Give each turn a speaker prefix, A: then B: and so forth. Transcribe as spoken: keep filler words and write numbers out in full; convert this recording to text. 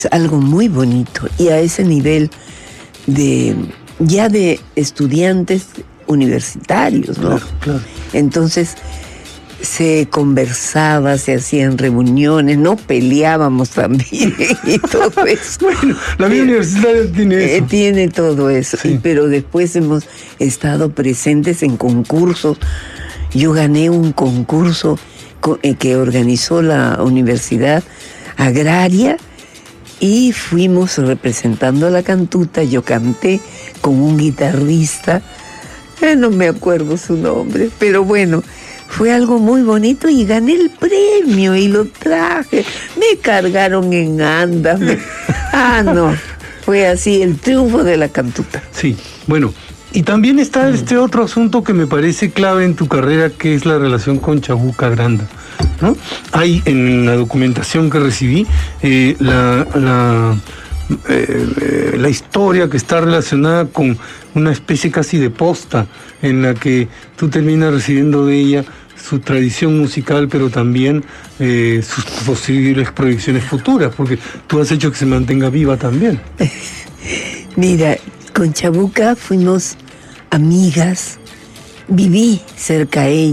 A: Es algo muy bonito y a ese nivel de ya de estudiantes universitarios, ¿no?
B: Claro, claro.
A: Entonces se conversaba, se hacían reuniones, no peleábamos también y todo eso.
B: Bueno, la vida universitaria tiene eso.
A: Eh, tiene todo eso,
B: Sí.
A: y, pero después hemos estado presentes en concursos. Yo gané un concurso co- eh, que organizó la Universidad Agraria y fuimos representando a la cantuta. Yo canté con un guitarrista, eh, no me acuerdo su nombre, pero bueno, fue algo muy bonito y gané el premio y lo traje. Me cargaron en andas. me- Ah, no, fue así el triunfo de la cantuta.
B: Sí, bueno, y también está este otro asunto que me parece clave en tu carrera, que es la relación con Chabuca Granda, ¿no? Hay en la documentación que recibí eh, la, la, eh, eh, la historia que está relacionada con una especie casi de posta en la que tú terminas recibiendo de ella su tradición musical, pero también eh, sus posibles proyecciones futuras, porque tú has hecho que se mantenga viva también.
A: Mira, con Chabuca fuimos amigas, viví cerca a ella.